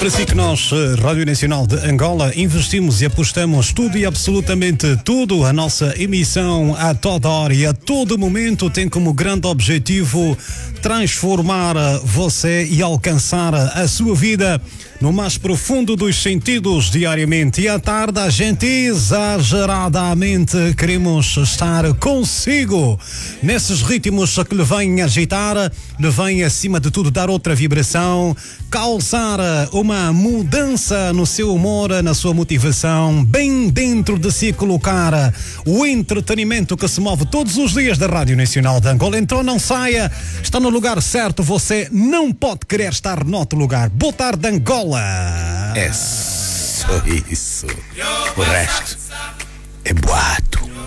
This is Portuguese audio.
para si que nós, Rádio Nacional de Angola, investimos e apostamos tudo e absolutamente tudo. A nossa emissão a toda hora e a todo momento tem como grande objetivo transformar você e alcançar a sua vida no mais profundo dos sentidos diariamente. E à tarde a gente exageradamente queremos estar consigo nesses ritmos que lhe vêm agitar, lhe vêm acima de tudo dar outra vibração, causar uma mudança no seu humor, na sua motivação, bem dentro de si colocar o entretenimento que se move todos os dias da Rádio Nacional de Angola. Então não saia, está no lugar certo, você não pode querer estar noutro lugar. Boa tarde, Angola. É só isso. O resto é boato.